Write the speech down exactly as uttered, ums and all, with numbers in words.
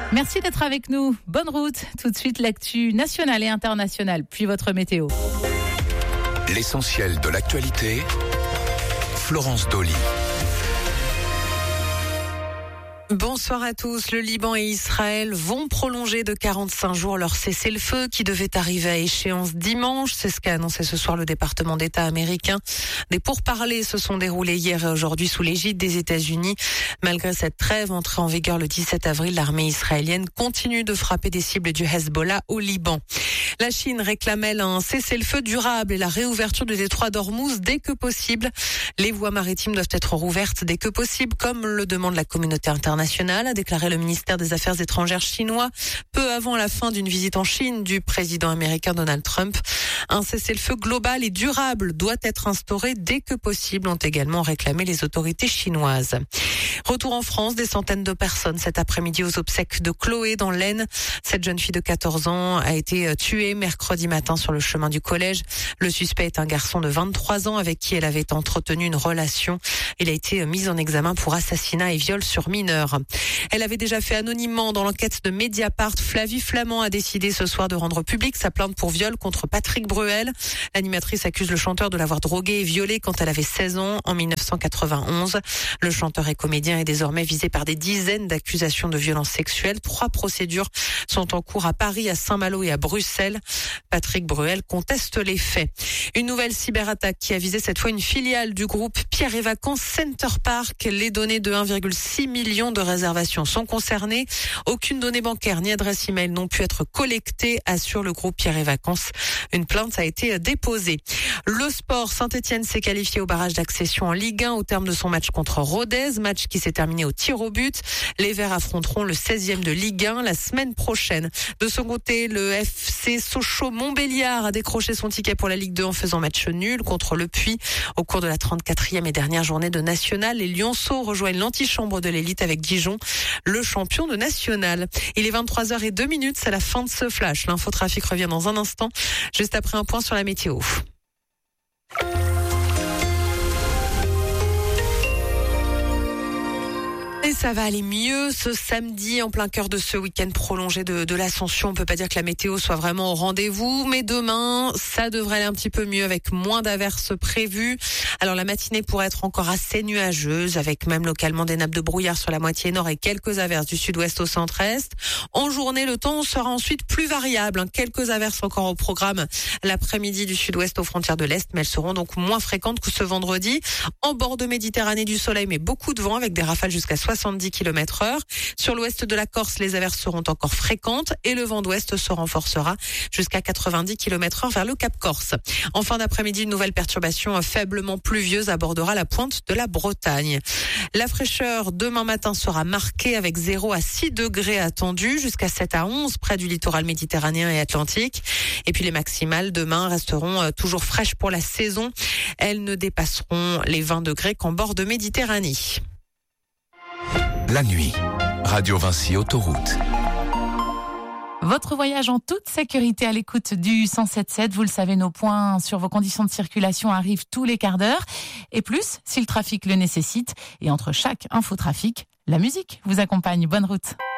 Merci d'être avec nous. Bonne route. Tout de suite, l'actu nationale et internationale, puis votre météo. L'essentiel de l'actualité, Florence Dolly. Bonsoir à tous. Le Liban et Israël vont prolonger de quarante-cinq jours leur cessez-le-feu qui devait arriver à échéance dimanche. C'est ce qu'a annoncé ce soir le département d'État américain. Des pourparlers se sont déroulés hier et aujourd'hui sous l'égide des États-Unis. Malgré cette trêve entrée en vigueur le dix-sept avril, l'armée israélienne continue de frapper des cibles du Hezbollah au Liban. La Chine réclame elle un cessez-le-feu durable et la réouverture du détroit d'Ormuz dès que possible. Les voies maritimes doivent être rouvertes dès que possible, comme le demande la communauté internationale. Nationale, a déclaré le ministère des Affaires étrangères chinois peu avant la fin d'une visite en Chine du président américain Donald Trump. Un cessez-le-feu global et durable doit être instauré dès que possible, ont également réclamé les autorités chinoises. Retour en France, des centaines de personnes cet après-midi aux obsèques de Chloé dans l'Aisne. Cette jeune fille de quatorze ans a été tuée mercredi matin sur le chemin du collège. Le suspect est un garçon de vingt-trois ans avec qui elle avait entretenu une relation. Il a été mis en examen pour assassinat et viol sur mineur. Elle avait déjà fait anonymement dans l'enquête de Mediapart. Flavie Flament a décidé ce soir de rendre publique sa plainte pour viol contre Patrick Bruel. L'animatrice accuse le chanteur de l'avoir drogué et violé quand elle avait seize ans en mille neuf cent quatre-vingt-onze. Le chanteur et comédien est désormais visé par des dizaines d'accusations de violences sexuelles. Trois procédures sont en cours à Paris, à Saint-Malo et à Bruxelles. Patrick Bruel conteste les faits. Une nouvelle cyberattaque qui a visé cette fois une filiale du groupe Pierre et Vacances Center Park. Les données de un virgule six million de réservations sont concernées. Aucune donnée bancaire ni adresse email n'ont pu être collectées, assure le groupe Pierre et Vacances. Une plainte a été déposée. Le sport, Saint-Etienne s'est qualifié au barrage d'accession en Ligue un au terme de son match contre Rodez, match qui s'est terminé au tir au but. Les Verts affronteront le seizième de Ligue un la semaine prochaine. De son côté, le F C Sochaux-Montbéliard a décroché son ticket pour la Ligue deux en faisant match nul contre Le Puy. Au cours de la trente-quatrième et dernière journée de National, les Lyonceaux rejoignent l'antichambre de l'élite avec Dijon, le champion de National. Il est vingt-trois heures zéro deux, c'est la fin de ce flash. L'infotrafic revient dans un instant, juste après un point sur la météo. Et ça va aller mieux ce samedi en plein cœur de ce week-end prolongé de, de l'Ascension. On peut pas dire que la météo soit vraiment au rendez-vous, mais demain, ça devrait aller un petit peu mieux avec moins d'averses prévues. Alors la matinée pourrait être encore assez nuageuse avec même localement des nappes de brouillard sur la moitié nord et quelques averses du sud-ouest au centre-est. En journée, le temps sera ensuite plus variable. Quelques averses encore au programme l'après-midi du sud-ouest aux frontières de l'Est, mais elles seront donc moins fréquentes que ce vendredi. En bord de Méditerranée, du soleil, mais beaucoup de vent avec des rafales jusqu'à soixante-dix kilomètres heure. Sur l'ouest de la Corse, les averses seront encore fréquentes et le vent d'ouest se renforcera jusqu'à quatre-vingt-dix kilomètres heure vers le Cap Corse. En fin d'après-midi, une nouvelle perturbation faiblement pluvieuse abordera la pointe de la Bretagne. La fraîcheur demain matin sera marquée avec zéro à six degrés attendus, jusqu'à sept à onze près du littoral méditerranéen et atlantique. Et puis les maximales demain resteront toujours fraîches pour la saison. Elles ne dépasseront les vingt degrés qu'en bord de Méditerranée. La nuit, Radio Vinci Autoroute. Votre voyage en toute sécurité à l'écoute du cent sept sept. Vous le savez, nos points sur vos conditions de circulation arrivent tous les quarts d'heure. Et plus, si le trafic le nécessite. Et entre chaque infotrafic, la musique vous accompagne. Bonne route.